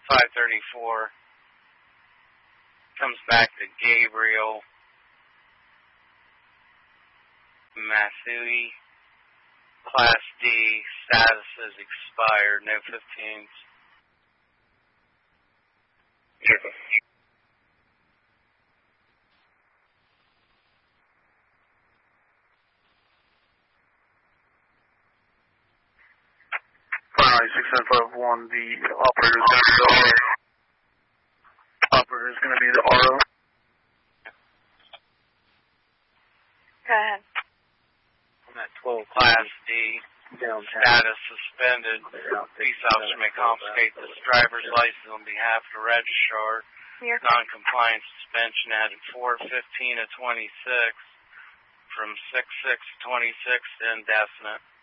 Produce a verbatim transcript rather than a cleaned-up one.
five thirty-four. Comes back to Gabriel Mathui. Class D. Status is expired. No fifteens. six nine five one, the operator is going to be the R O. Operator is going to be the R O. Go ahead. I'm at twelve. Class D. Downtown. Status suspended. Peace officer may confiscate this driver's license on behalf of the registrar. Here. Non-compliance suspension at four fifteen of twenty-six from six six twenty-six to indefinite.